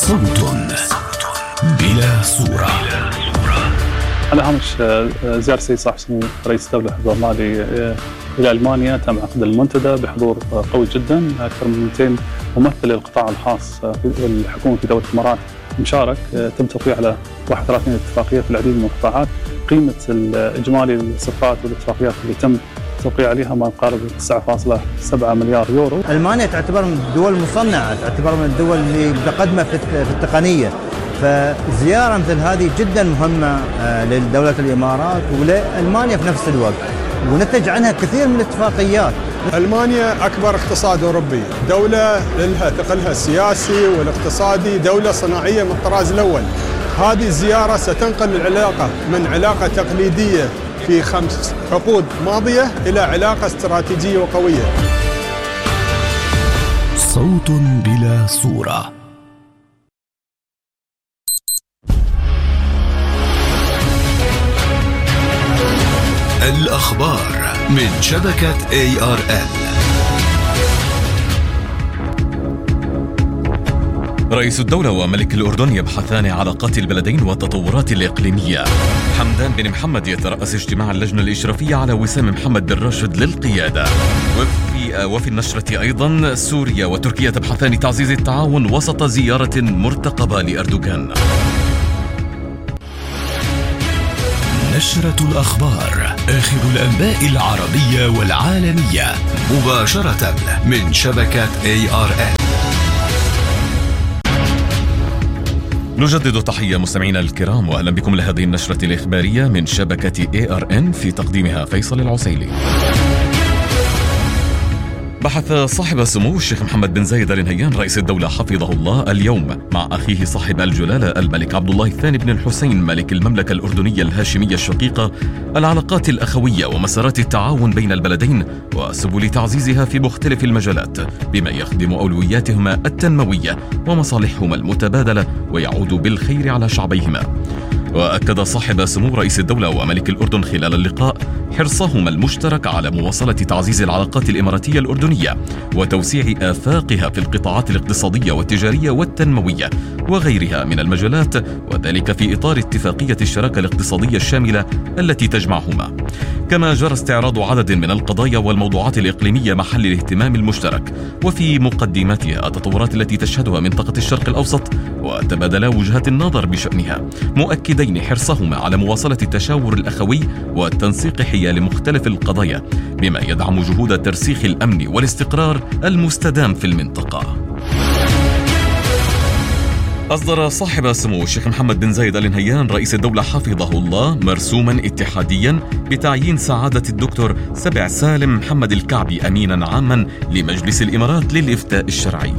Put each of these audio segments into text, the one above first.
صوت بلا صورة. على هامش زيارة السيد صاحب سمو رئيس الدولة حفظه الله إلى ألمانيا، تم عقد المنتدى بحضور قوي جدا. أكثر من 200 ممثل للقطاع الخاص والحكومة في دولة الإمارات مشارك. تم توقيع على 31 اتفاقية في العديد من القطاعات. قيمة الإجمالي الصفقات والاتفاقيات اللي تم توقيع عليها ما يقارب 9.7 مليار يورو. ألمانيا تعتبر من الدول المصنعة، تعتبر من الدول اللي متقدمة في التقنية، فزيارة مثل هذه جدا مهمة لدولة الإمارات ولألمانيا في نفس الوقت، ونتج عنها كثير من الاتفاقيات. ألمانيا أكبر اقتصاد أوروبي، دولة لها ثقلها السياسي والاقتصادي، دولة صناعية من الطراز الأول. هذه الزيارة ستنقل العلاقة من علاقة تقليدية في 5 عقود ماضية إلى علاقة استراتيجية وقوية. صوت بلا صورة. الأخبار من شبكة ARN. رئيس الدولة وملك الأردن يبحثان علاقات البلدين والتطورات الإقليمية. حمدان بن محمد يترأس اجتماع اللجنة الإشرافية على وسام محمد بن راشد للقيادة. وفي النشرة أيضا سوريا وتركيا تبحثان تعزيز التعاون وسط زيارة مرتقبة لأردوغان. نشرة الأخبار، آخر الأنباء العربية والعالمية مباشرة من شبكة ARN. نجدد تحية مستمعينا الكرام وأهلا بكم لهذه النشرة الإخبارية من شبكة ARN، في تقديمها فيصل العسيلي. بحث صاحب السمو الشيخ محمد بن زايد آل نهيان رئيس الدولة حفظه الله اليوم مع أخيه صاحب الجلالة الملك عبد الله الثاني بن الحسين ملك المملكة الأردنية الهاشمية الشقيقة العلاقات الأخوية ومسارات التعاون بين البلدين وسبل تعزيزها في مختلف المجالات بما يخدم أولوياتهما التنموية ومصالحهما المتبادلة ويعود بالخير على شعبيهما. وأكد صاحب سمو رئيس الدولة وملك الأردن خلال اللقاء حرصهما المشترك على مواصلة تعزيز العلاقات الإماراتية الأردنية وتوسيع آفاقها في القطاعات الاقتصادية والتجارية والتنموية وغيرها من المجالات، وذلك في إطار اتفاقية الشراكة الاقتصادية الشاملة التي تجمعهما. كما جرى استعراض عدد من القضايا والموضوعات الإقليمية محل الاهتمام المشترك، وفي مقدمتها التطورات التي تشهدها منطقة الشرق الأوسط، وتبادلا وجهات النظر بشأنها، مؤكدين حرصهما على مواصلة التشاور الأخوي والتنسيق حيال مختلف القضايا بما يدعم جهود ترسيخ الأمن والاستقرار المستدام في المنطقة. أصدر صاحب السمو الشيخ محمد بن زايد آل نهيان رئيس الدولة حفظه الله مرسوما اتحاديا بتعيين سعادة الدكتور سبع سالم محمد الكعبي أمينا عاما لمجلس الإمارات للإفتاء الشرعي.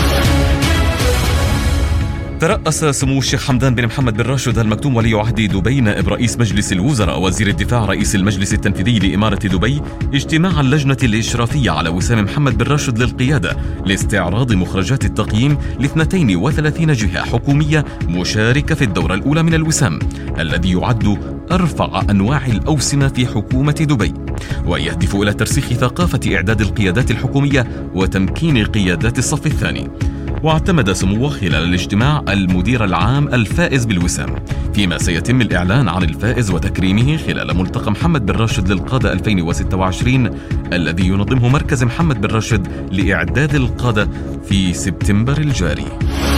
ترأس سمو الشيخ حمدان بن محمد بن راشد المكتوم ولي عهد دبي نائب رئيس مجلس الوزراء وزير الدفاع رئيس المجلس التنفيذي لإمارة دبي اجتماع اللجنة الإشرافية على وسام محمد بن راشد للقيادة لاستعراض مخرجات التقييم ل32 جهة حكومية مشاركة في الدورة الأولى من الوسام الذي يعد أرفع أنواع الأوسمة في حكومة دبي، ويهدف إلى ترسيخ ثقافة إعداد القيادات الحكومية وتمكين قيادات الصف الثاني. واعتمد سموه خلال الاجتماع المدير العام الفائز بالوسام، فيما سيتم الإعلان عن الفائز وتكريمه خلال ملتقى محمد بن راشد للقادة 2026 الذي ينظمه مركز محمد بن راشد لإعداد القادة في سبتمبر الجاري.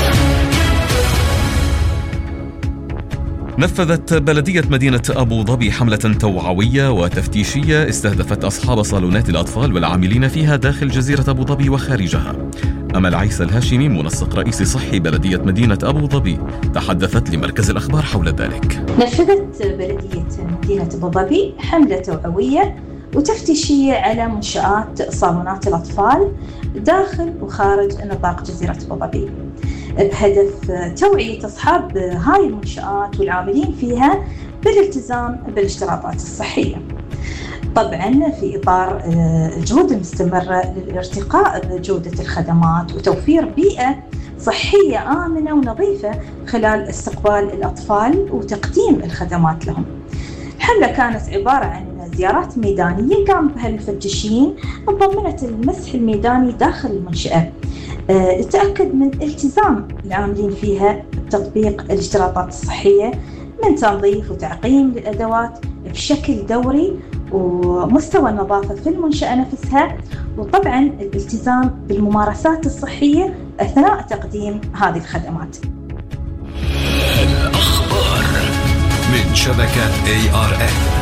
نفذت بلدية مدينة أبو ظبي حملة توعوية وتفتيشية استهدفت أصحاب صالونات الأطفال والعاملين فيها داخل جزيرة أبو ظبي وخارجها. أمل عيسى الهاشمي منسق رئيس صحي بلدية مدينة أبو ظبي تحدثت لمركز الأخبار حول ذلك. نفذت بلدية مدينة أبو ظبي حملة توعوية وتفتيشية على منشآت صالونات الأطفال داخل وخارج نطاق جزيرة أبو ظبي بهدف توعية أصحاب هاي المنشآت والعاملين فيها بالالتزام بالاشتراطات الصحية، طبعا في إطار الجهود المستمرة للارتقاء بجودة الخدمات وتوفير بيئة صحية آمنة ونظيفة خلال استقبال الأطفال وتقديم الخدمات لهم. الحملة كانت عبارة عن زيارات ميدانية قام بها المفتشين مضمنة المسح الميداني داخل المنشأة للتأكد من التزام العاملين فيها بتطبيق الاشتراطات الصحية من تنظيف وتعقيم للأدوات بشكل دوري، ومستوى النظافة في المنشأة نفسها، وطبعا الالتزام بالممارسات الصحية أثناء تقديم هذه الخدمات. الأخبار من شبكة ARN.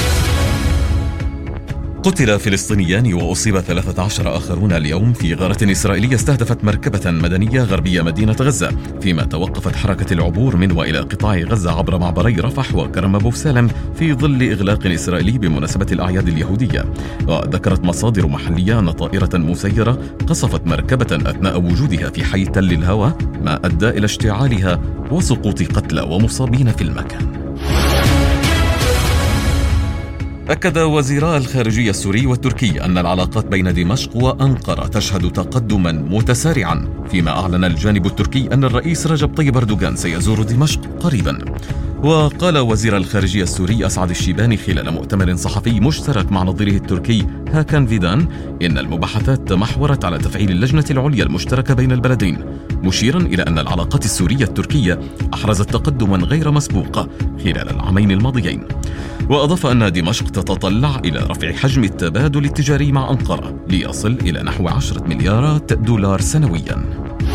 قتل فلسطينيان وأصيب 13 آخرون اليوم في غارة إسرائيلية استهدفت مركبة مدنية غربية مدينة غزة، فيما توقفت حركة العبور من وإلى قطاع غزة عبر معبري رفح وكرم أبو سالم في ظل إغلاق إسرائيلي بمناسبة الأعياد اليهودية. وذكرت مصادر محلية أن طائرة مسيرة قصفت مركبة أثناء وجودها في حي تل الهوى، ما أدى إلى اشتعالها وسقوط قتلى ومصابين في المكان. أكد وزيراء الخارجية السوري والتركي أن العلاقات بين دمشق وأنقرة تشهد تقدما متسارعا، فيما أعلن الجانب التركي أن الرئيس رجب طيب أردوغان سيزور دمشق قريبا. وقال وزير الخارجية السوري أسعد الشيباني خلال مؤتمر صحفي مشترك مع نظيره التركي هاكان فيدان إن المباحثات تمحورت على تفعيل اللجنة العليا المشتركة بين البلدين، مشيرا إلى أن العلاقات السورية التركية أحرزت تقدما غير مسبوق خلال العامين الماضيين. وأضاف أن دمشق تتطلع إلى رفع حجم التبادل التجاري مع أنقرة ليصل إلى نحو 10 مليارات دولار سنويا.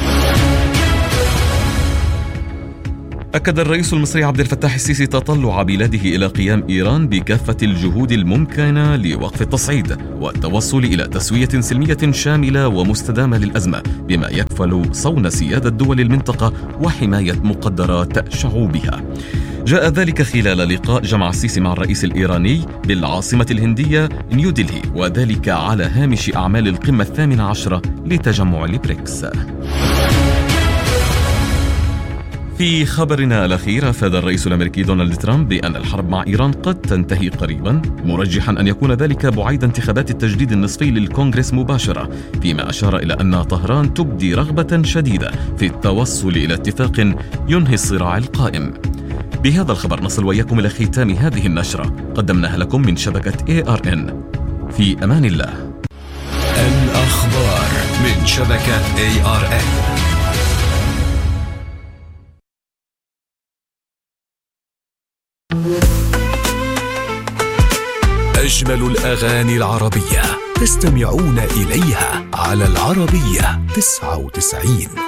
أكد الرئيس المصري عبد الفتاح السيسي تطلع بلاده إلى قيام إيران بكافة الجهود الممكنة لوقف التصعيد والتوصل إلى تسوية سلمية شاملة ومستدامة للأزمة، بما يكفل صون سيادة دول المنطقة وحماية مقدرات شعوبها. جاء ذلك خلال لقاء جمع السيسي مع الرئيس الإيراني بالعاصمة الهندية نيودلهي، وذلك على هامش أعمال القمة 18 لتجمع البريكس. في خبرنا الأخير، أفاد الرئيس الأمريكي دونالد ترامب بأن الحرب مع إيران قد تنتهي قريبا، مرجحا أن يكون ذلك بعيد انتخابات التجديد النصفي للكونغرس مباشرة، فيما أشار إلى أن طهران تبدي رغبة شديدة في التوصل إلى اتفاق ينهي الصراع القائم. بهذا الخبر نصل وإياكم إلى ختام هذه النشرة، قدمناها لكم من شبكة ARN. في أمان الله. الأخبار من شبكة ARN. أجمل الأغاني العربية تستمعون إليها على العربية 99.